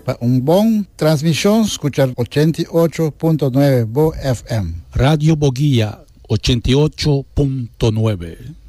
un buen transmisión, escuchar 88.9 Bo FM. Radio Boguía 88.9.